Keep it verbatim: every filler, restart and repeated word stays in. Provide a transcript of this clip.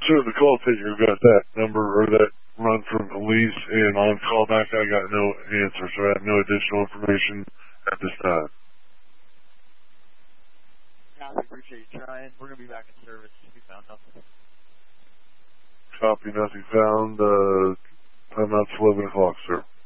sir, the call taker got that number or that run from police, and on callback I got no answer, so I have no additional information at this time. Yeah, we appreciate you trying. We're going to be back in service if we found nothing. Copy, nothing found. Uh, time out eleven o'clock, sir.